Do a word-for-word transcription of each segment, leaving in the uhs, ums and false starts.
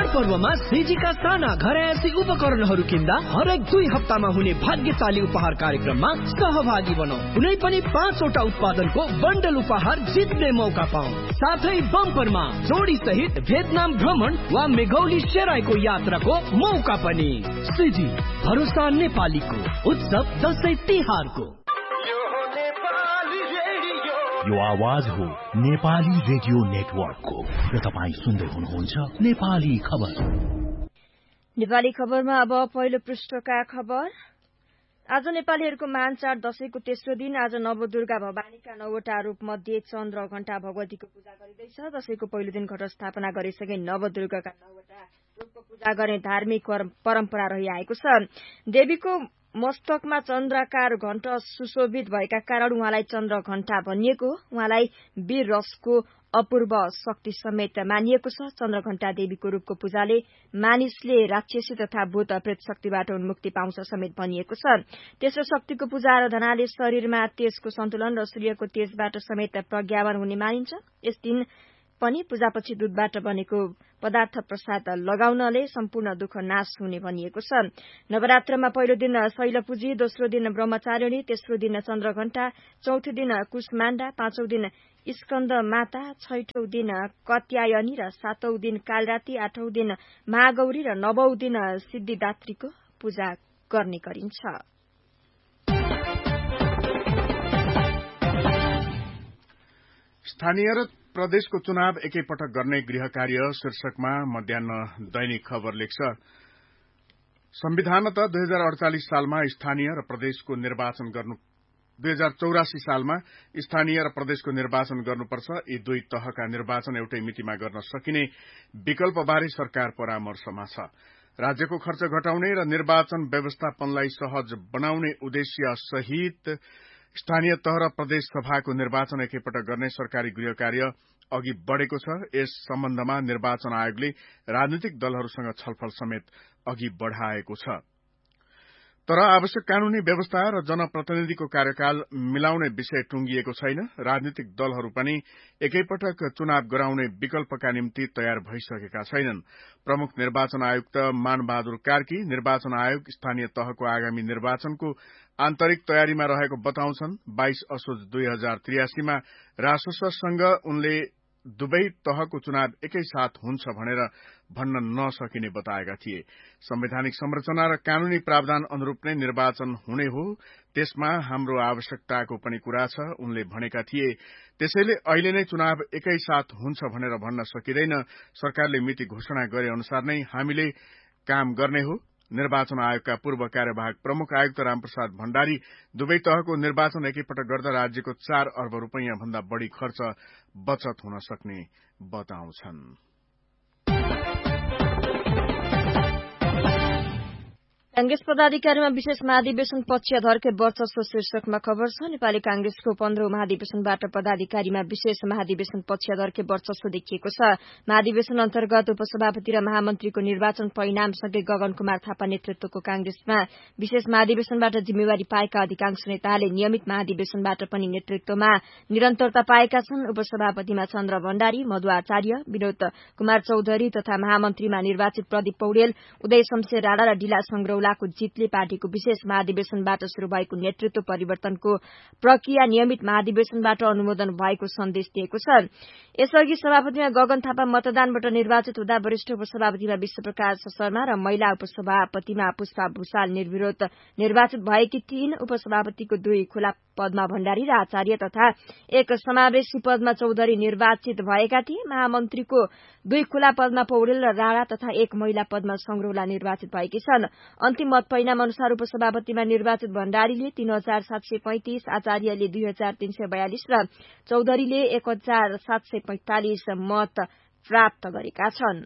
पर्वमा सिजीका साना घरयासी उपकरणहरू किन्दा हरेक दुई हप्तामा हुने भाग्यशाली उपहार कार्यक्रममा सहभागी बनौ। कुनै पनि पाँचवटा उत्पादनको बन्डल उपहार जित्ने मौका पाऊ। साथै बम्परमा जोडी सहित भियतनाम भ्रमण वा मेघौली सेराईको यात्राको मौका पनि। सिजी भरोसा नेपालीको उत्सव दसैँ तिहारको। यो आवाज हो नेपाली रेडियो नेटवर्कको र तपाईँ सुन्दै हुनुहुन्छ नेपाली खबर। नेपाली खबरमा अब पहिलो पृष्ठका खबर। आज नेपालीहरूको महान चाड दशैंको तेस्रो दिन आज नवदुर्गा भवानीका नौवटा रूप मध्ये चन्द्र घण्टा भगवतीको पूजा गरिँदैछ। दशैंको पहिलो दिन घट स्थापना गरेसँगै नवदुर्गाका नौवटा रूपको पूजा गर्ने धार्मिक परम्परा रहिआएको छ। देवीको मस्तकमा चन्द्राकार घण्ट सुशोभित भएका कारण उहाँलाई चन्द्र घण्टा भनिएको। उहाँलाई वीर रसको अपूर्व शक्ति समेत मानिएको छ। चन्द्र घण्टा देवीको रूपको पूजाले मानिसले राक्षसी तथा भूत प्रेत शक्तिबाट उन्मुक्ति पाउँछ समेत भनिएको छ। तेस्रो शक्तिको पूजा आराधनाले शरीरमा तेजको सन्तुलन र सूर्यको तेजबाट समेत प्रज्ञावन हुने मानिन्छ। यस दिन पनि पूजापछि दूधबाट बनेको पदार्थ प्रसाद लगाउनले सम्पूर्ण दुःख नाश हुने भनिएको छ। नवरात्रमा पहिलो दिन शैलपूजी, दोस्रो दिन ब्रह्मचारिणी, तेस्रो दिन चन्द्रघण्टा, चौथो दिन कुष्माण्डा, पाँचौं दिन स्कन्द माता, छैठौं दिन कत्यायनी र सातौं दिन कालराती, आठौं दिन महागौरी र नवौं दिन सिद्धिदात्रीको पूजा गर्ने गरिन्छ। स्थानीय र प्रदेशको चुनाव एकैपटक गर्ने गृह कार्य शीर्षकमा मध्याह्न दैनिक खबर लेख्छ। संविधानत दुई हजार अडचालिस सालमा स्थानीय र प्रदेशको निर्वाचन गर्नु दुई हजार चौरासी सालमा स्थानीय र प्रदेशको निर्वाचन गर्नुपर्छ। यी दुई तहका निर्वाचन एउटै मितिमा गर्न सकिने विकल्पबारे सरकार परामर्शमा छ। राज्यको खर्च घटाउने र निर्वाचन व्यवस्थापनलाई सहज बनाउने उद्देश्य सहित स्थानीय तह र प्रदेश सभाको निर्वाचन एकैपटक गर्ने सरकारी गृह कार्य अघि बढ़ेको छ। यस सम्बन्धमा निर्वाचन आयोगले राजनीतिक दलहरूसँग छलफल समेत अघि बढ़ाएको छ। तर आवश्यक कानूनी व्यवस्था र जनप्रतिनिधिको कार्यकाल मिलाउने विषय टुंगिएको छैन। राजनीतिक दलहरू पनि एकैपटक चुनाव गराउने विकल्पका निम्ति तयार भइसकेका छैनन्। प्रमुख निर्वाचन आयुक्त मानबहादुर कार्की निर्वाचन आयोग स्थानीय तहको आगामी निर्वाचनको आन्तरिक तयारीमा रहेको बताउँछन्। बाइस असोज दुई हजार त्रियासीमा रासससँग उनले दुवै तहको चुनाव एकै साथ हुन्छ भनेर भन्न नसकिने बताएका थिए। संवैधानिक संरचना र कानूनी प्रावधान अनुरूप नै निर्वाचन हुने हो, त्यसमा हाम्रो आवश्यकताको पनि कुरा छ उनले भनेका थिए। त्यसैले अहिले नै चुनाव एकै साथ हुन्छ भनेर भन्न सकिँदैन। सरकारले मिति घोषणा गरे अनुसार नै हामीले काम गर्ने हो। निर्वाचन आयोगका पूर्व कार्यवाहक प्रमुख आयुक्त रामप्रसाद भण्डारी दुवै तहको निर्वाचन एकैपटक गर्दा राज्यको चार अर्ब रूपियाँ भन्दा बढ़ी खर्च बचत हुन सक्ने बताउँछन्। कांग्रेस पदाधिकारीमा विशेष महाधिवेशन पक्षधरकै वर्चस्व शीर्षकमा खबर छ। नेपाली कांग्रेसको पन्ध्रौं महाधिवेशनबाट पदाधिकारीमा विशेष महाधिवेशन पक्षधरकै वर्चस्व देखिएको छ। महाधिवेशन अन्तर्गत उपसभापति र महामन्त्रीको निर्वाचन परिणामसँगै गगन कुमार थापा नेतृत्वको कांग्रेसमा विशेष महाधिवेशनबाट जिम्मेवारी पाएका अधिकांश नेताहरूले नियमित महाधिवेशनबाट पनि नेतृत्वमा निरन्तरता पाएका छन्। उपसभापतिमा चन्द्र भण्डारी, मधु आचार्य, विनोद कुमार चौधरी तथा महामन्त्रीमा निर्वाचित प्रदीप पौडेल, उदय शमशेर राणा र ढिला संग्रौला को जितले पार्टीको विशेष महाधिवेशनबाट शुरू भएको नेतृत्व परिवर्तनको प्रक्रिया नियमित महाधिवेशनबाट अनुमोदन भएको सन्देश दिएको छ। यसअघि सभापतिमा गगन थापा मतदानबाट निर्वाचित हुँदा वरिष्ठ उपसभापतिमा विश्वप्रकाश शर्मा र महिला उपसभापतिमा पुष्पा भूषाल निर्विरोध निर्वाचित भएकी थिइन्। उपसभापतिको दुई खुला पदमा भण्डारी र आचार्य तथा एक समावेशी पदमा चौधरी निर्वाचित भएका थिए। महामन्त्रीको दुई खुला पदमा पौडेल र राणा तथा एक महिला पदमा संग्रौला निर्वाचित भएकी छन्। अन्तिम मत परिणाम अनुसार उपसभापतिमा निर्वाचित भण्डारीले तीन हजार सात सय पैंतिस, आचार्यले दुई हजार तीन सय बयालिस र चौधरीले एक हजार सात सय पैंतालिस मत प्राप्त गरेका छन्।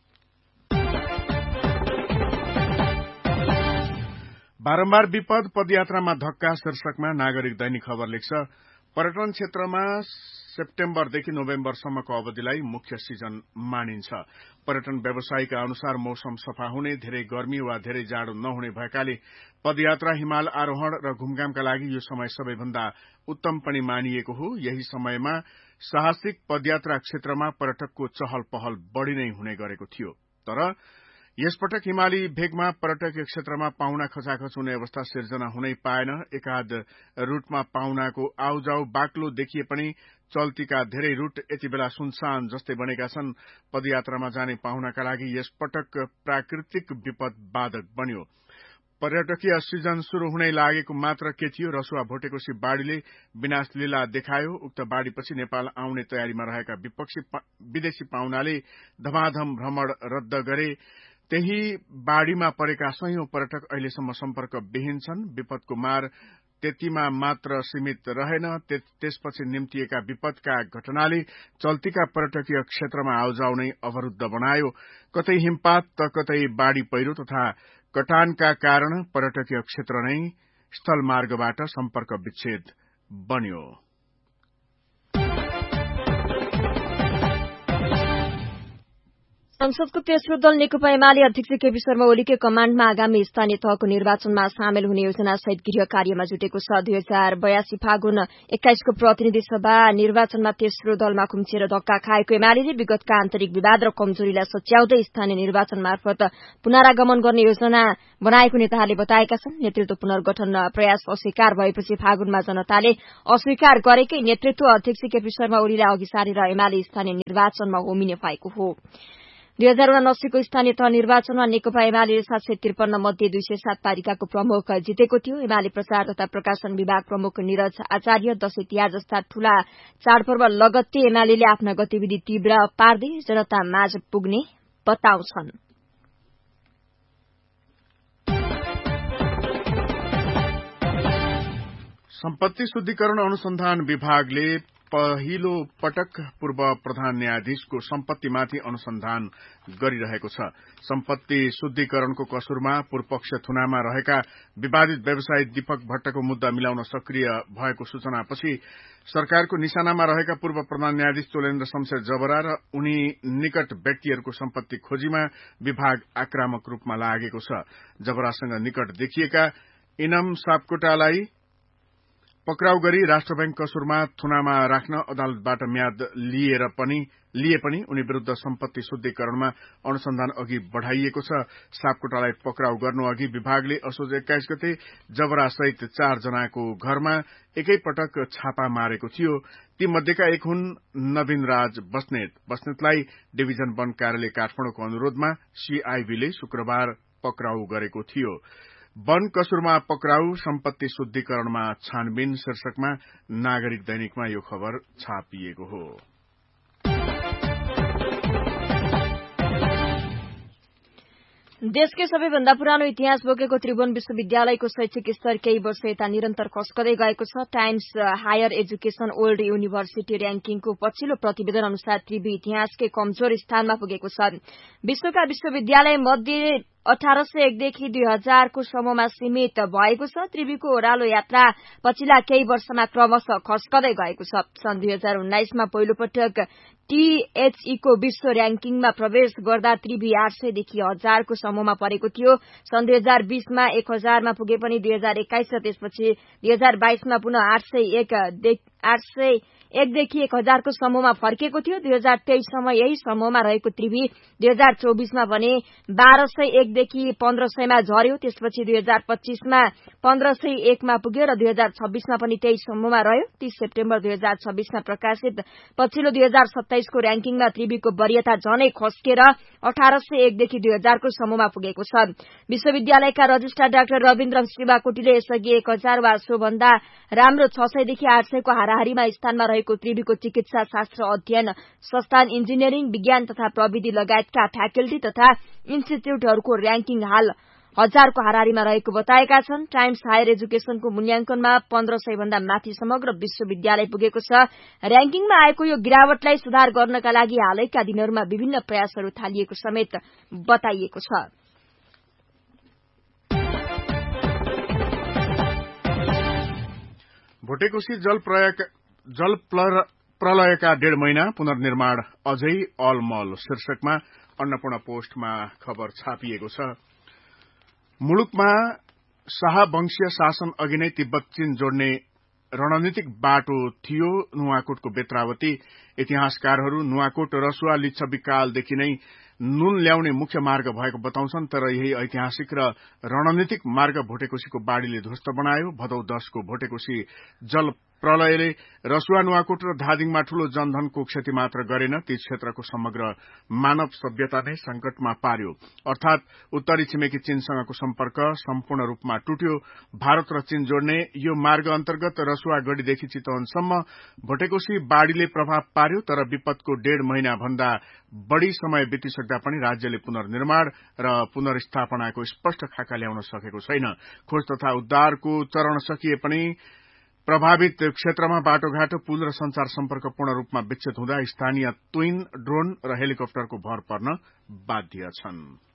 बारम्बार विपद पदयात्रामा धक्का शीर्षकमा नागरिक दैनिक खबर लेख्छ। पर्यटन क्षेत्रमा सेप्टेम्बरदेखि नोभेम्बरसम्मको अवधिलाई मुख्य सिजन मानिन्छ। पर्यटन व्यवसायीका अनुसार मौसम सफा हुने, धेरै गर्मी वा धेरै जाडो नहुने भएकाले पदयात्रा, हिमाल आरोहण र घुमघामका लागि यो समय सबैभन्दा उत्तम पनि मानिएको हो। यही समयमा साहसिक पदयात्रा क्षेत्रमा पर्यटकको चहल पहल बढ़ी नै हुने गरेको थियो। तर यसपटक हिमाली भेगमा पर्यटकीय क्षेत्रमा पाहुना खचाखच हुने अवस्था सिर्जना हुनै पाएन। एकाध रूटमा पाहुनाको आउजाउ बाक्लो देखिए पनि चल्तीका धेरै रूट यति बेला सुनसान जस्तै बनेका छन्। पदयात्रामा जाने पाहुनाका लागि यसपटक प्राकृतिक विपद बाधक बन्यो। पर्यटकीय सिजन शुरू हुनै लागेको मात्र के थियो, रसुवा भोटेकोशी बाढ़ीले विनाश लीला देखायो। उक्त बाढ़ीपछि नेपाल आउने तयारीमा रहेका विपक्षी विदेशी पाहुनाले धमाधम भ्रमण रद्द गरे। त्यही बाढ़ीमा परेका सयौं पर्यटक अहिलेसम्म सम्पर्कविहीन छन्। विपदको मार त्यतिमा मात्र सीमित रहेन, त्यसपछि निम्तिएका विपदका घटनाले चल्तीका पर्यटकीय क्षेत्रमा आउजाउ नै अवरूद्ध बनायो। कतै हिमपात त कतै बाढ़ी पहिरो तथा कटानका कारण पर्यटकीय क्षेत्र नै स्थलमार्गबाट सम्पर्क विच्छेद बन्यो। संसदको तेस्रो दल नेकपा एमाले अध्यक्ष केपी शर्मा ओलीकै कमाण्डमा आगामी स्थानीय तहको निर्वाचनमा सामेल हुने योजना सहित गृह कार्यमा जुटेको छ। दुई हजार बयासी फागुन एक्काइसको प्रतिनिधि सभा निर्वाचनमा तेस्रो दलमा खुम्चिएर धक्का खाएको एमाले विगतका आन्तरिक विवाद र कमजोरीलाई सच्याउँदै स्थानीय निर्वाचन मार्फत पुनरागमन गर्ने योजना बनाएको नेताहरूले बताएका छन्। नेतृत्व पुनर्गठन प्रयास अस्वीकार भएपछि फागुनमा जनताले अस्वीकार गरेकै नेतृत्व अध्यक्ष केपी शर्मा ओलीलाई अघि सारेर एमाले स्थानीय निर्वाचनमा होमिने भएको हो। दुई हजार उनासीको स्थानीय तह निर्वाचनमा नेकपा एमाले सात सय त्रिपन्न मध्ये दुई सय सात पालिकाको प्रमुख जितेको थियो। एमाले प्रचार तथा प्रकाशन विभाग प्रमुख निरज आचार्य दशैं तिहार जस्ता ठूला चाडपर्व लगत्तै एमाले आफ्ना गतिविधि तीव्र पार्दै जनता माझ पुग्ने बताउँछन्। सम्पत्ति शुद्धिकरण अनुसन्धान विभागले पहिलो पटक पूर्व प्रधान न्यायाधीशको सम्पत्तिमाथि अनुसन्धान गरिरहेको छ। सम्पत्ति शुद्धिकरणको कसुरमा पूर्वपक्ष थुनामा रहेका विवादित व्यवसायी दीपक भट्टको मुद्दा मिलाउन सक्रिय भएको सूचनापछि सरकारको निशानामा रहेका पूर्व प्रधान न्यायाधीश चोलेन्द्र शमशेर जबरा र उनी निकट व्यक्तिहरूको सम्पत्ति खोजीमा विभाग आक्रामक रूपमा लागेको छ। जबरासँग निकट देखिएका इनम सापकोटालाई पक्राउ गरी राष्ट्र बैंक कसुरमा थुनामा राख्न अदालतबाट म्याद लिएर पनि लिए पनि उनी विरूद्ध सम्पत्ति शुद्धिकरणमा अनुसन्धान अघि बढ़ाइएको छ। सापकोटालाई पक्राउ गर्नु अघि विभागले असोज एक्काइस गते जबरा सहित चार जनाको घरमा एकै पटक छापा मारेको थियो। ती मध्येका एक हुन् नवीन राज बस्नेत। बस्नेतलाई डिभिजन वन कार्यालय काठमाडौँको अनुरोधमा सीआईबीले शुक्रबार पक्राउ गरेको थियो। वन कसुरमा पक्राउ सम्पत्ति शुद्धिकरणमा छानबिन शीर्षकमा नागरिक दैनिकमा यो खबर छापिएको हो। देशकै सबैभन्दा पुरानो इतिहास बोकेको त्रिभुवन विश्वविद्यालयको शैक्षिक स्तर केही वर्ष यता निरन्तर खस्कदै गएको छ। Times higher education old university र्याङ्किङको पछिल्लो प्रतिवेदन अनुसार त्रिवी इतिहासकै कमजोर स्थानमा पुगेको छ। विश्वका विश्वविद्यालय मध्ये अठारह सय एकदेखि दुई हजारको समूहमा सीमित भएको छ। त्रिवीको ओह्रालो यात्रा पछिल्ला केही वर्षमा क्रमशः खस्कदै गएको छ। सन् दुई हजार उन्नाइसमा पहिलो पटक टीएचईको विश्व र्याङ्किङमा प्रवेश गर्दा त्रिवी आठ सयदेखि हजारको समूहमा परेको थियो। सन् दुई हजार बीसमा एक हजारमा पुगे पनि दुई हजार एक्काइस र त्यसपछि दुई हजार बाइसमा पुनः आठ सय एक आठ सय एकदेखि एक हजारको समूहमा फर्किएको थियो। दुई हजार तेइससम्म यही समूहमा रहेको त्रिवी दुई हजार चौबिसमा भने बाह्र सय एकदेखि पन्ध्र सयमा झर्यो। त्यसपछि दुई हजार पच्चीसमा पन्ध्र सय एकमा पुग्यो र दुई हजार छब्बीसमा पनि त्यही समूहमा रह्यो। तीस सेप्टेम्बर दुई हजार छब्बीसमा प्रकाशित पछिल्लो दुई हजार सत्ताइसको र्याङ्किङमा त्रिवीको वरियता झनै खस्केर अठारह सय एकदेखि दुई हजारको समूहमा पुगेको छ। विश्वविद्यालयका रजिस्ट्रार डाक्टर रविन्द्र शिवाकोटीले यसअघि एक हजार वा सोभन्दा राम्रो छ सयदेखि आठ सयको हाराहारीमा स्थानमा रहेको त्रिवीको चिकित्सा शास्त्र अध्ययन संस्थान, इन्जिनियरिङ, विज्ञान तथा प्रविधि लगायतका फ्याकल्टी तथा इन्स्टिच्यूटहरूको र्याङ्किङ हाल हजारको हाराहारीमा रहेको बताएका छन्। टाइम्स हायर एजुकेशनको मूल्याङ्कनमा पन्ध्र सय भन्दा माथि समग्र विश्वविद्यालय पुगेको छ। र्याङ्किङमा आएको यो गिरावटलाई सुधार गर्नका लागि हालैका दिनहरूमा विभिन्न प्रयासहरू थालिएको समेत बताइएको छ। भोटेकोशी जल प्रयोग जल प्रलयका डेढ़ महिना पुनर्निर्माण अझै अलमल शीर्षकमा अन्नपूर्ण पोस्टमा खबर छापिएको छ। मुलुकमा शाहवंशीय शासन अघि नै तिब्बत चीन जोड्ने रणनीतिक बाटो थियो नुवाकोटको बेत्रावती। इतिहासकारहरू नुवाकोट रसुवा लिच्छवि कालदेखि नै नुन ल्याउने मुख्य मार्ग भएको बताउँछन्, तर यही ऐतिहासिक र रणनीतिक मार्ग भोटेकोशीको बाढ़ीले ध्वस्त बनायो। भदौ दशको भोटेकोशी जल प्रलयले रसुवा नुवाकोट र धादिङमा ठूलो जनधनको क्षति मात्र गरेन, ती क्षेत्रको समग्र मानव सभ्यता नै संकटमा पार्यो। अर्थात उत्तरी छिमेकी चीनसँगको सम्पर्क सम्पूर्ण रूपमा टुट्यो। भारत र चीन जोड्ने यो मार्ग अन्तर्गत रसुवा गढ़ीदेखि चितवनसम्म भोटेकोशी बाढ़ीले प्रभाव पार्यो, तर विपदको डेढ़ महिना भन्दा बढ़ी समय बितिसक्दा पनि राज्यले पुनर्निर्माण र पुनर्स्थापनाको स्पष्ट खाका ल्याउन सकेको छैन। खोज तथा उद्धारको चरण सकिए पनि प्रभावित क्षेत्रमा बाटोघाटो, पुल र संचार सम्पर्क पूर्ण रूपमा विच्छेद हुँदा स्थानीय तुइन, ड्रोन र हेलिकप्टरको भर पर्न बाध्य छन्।